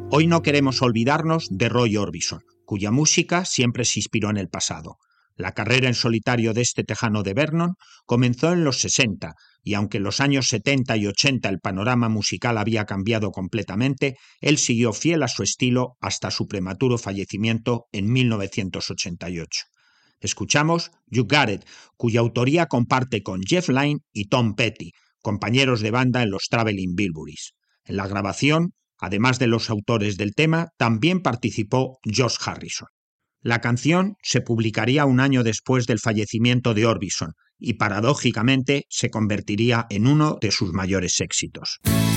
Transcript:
Hoy no queremos olvidarnos de Roy Orbison, cuya música siempre se inspiró en el pasado. La carrera en solitario de este tejano de Vernon comenzó en los 60 y aunque en los años 70 y 80 el panorama musical había cambiado completamente, él siguió fiel a su estilo hasta su prematuro fallecimiento en 1988. Escuchamos You Got It, cuya autoría comparte con Jeff Lynne y Tom Petty, compañeros de banda en los Traveling Wilburys. En la grabación, además de los autores del tema, también participó Josh Harrison. La canción se publicaría un año después del fallecimiento de Orbison y paradójicamente se convertiría en uno de sus mayores éxitos.